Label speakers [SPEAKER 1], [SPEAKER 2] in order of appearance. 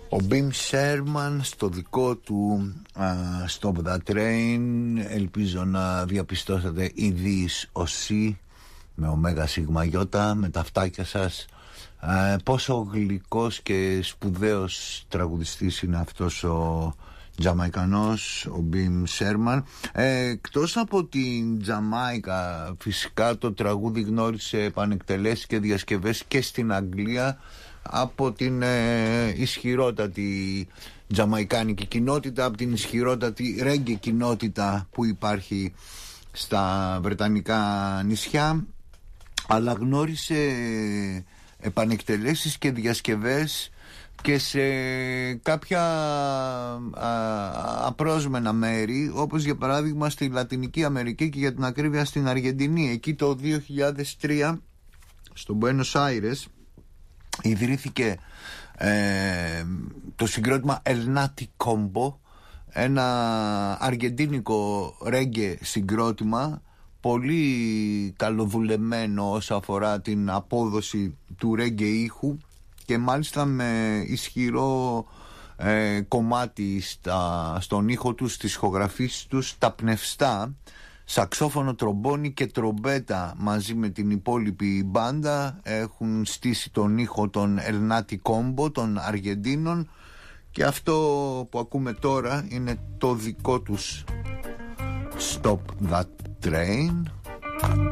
[SPEAKER 1] Ο Bim Sherman στο δικό του Stop That Train. Ελπίζω να διαπιστώσατε ειδείς οσί με ωμέγα σίγμα γιώτα, με τα αυτάκια σας, πόσο γλυκός και σπουδαίος τραγουδιστής είναι αυτός ο Τζαμαϊκανός, ο Bim Sherman. Εκτός από την Τζαμάικα, φυσικά το τραγούδι γνώρισε επανεκτελέσεις και διασκευές και στην Αγγλία από την ισχυρότατη τζαμαϊκάνικη κοινότητα, από την ισχυρότατη ρέγγε κοινότητα που υπάρχει στα Βρετανικά νησιά, αλλά γνώρισε επανεκτελέσεις και διασκευές και σε κάποια απρόσμενα μέρη, όπως για παράδειγμα στη Λατινική Αμερική και για την ακρίβεια στην Αργεντινή. Εκεί το 2003 στο Buenos Aires ιδρύθηκε το συγκρότημα El Nati Combo, ένα αργεντίνικο ρέγγε συγκρότημα, πολύ καλοδουλεμένο όσον αφορά την απόδοση του ρέγγε ήχου και μάλιστα με ισχυρό κομμάτι στον ήχο τους, στις ηχογραφήσεις τους, τα πνευστά, σαξόφωνο, τρομπόνι και τρομπέτα μαζί με την υπόλοιπη μπάντα έχουν στήσει τον ήχο των El Nati Combo των Αργεντίνων, και αυτό που ακούμε τώρα είναι το δικό τους Stop That Train.